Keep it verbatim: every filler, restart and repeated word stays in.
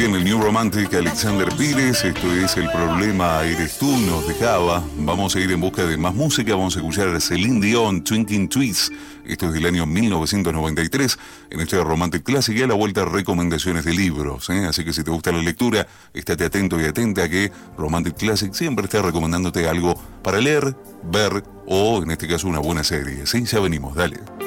bien, el New Romantic, Alexander Pires. Esto es El Problema Eres Tú, nos dejaba. Vamos a ir en busca de más música. Vamos a escuchar a Celine Dion, Twinkling Twist. Esto es del año mil novecientos noventa y tres. En este Romantic Classic y a la vuelta recomendaciones de libros, ¿eh? Así que si te gusta la lectura, estate atento y atenta a que Romantic Classic siempre está recomendándote algo para leer, ver o, en este caso, una buena serie. ¿Sí? Ya venimos, dale.